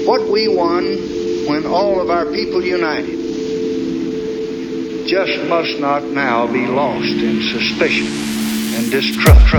What we won when all of our people united just must not now be lost in suspicion and distrust.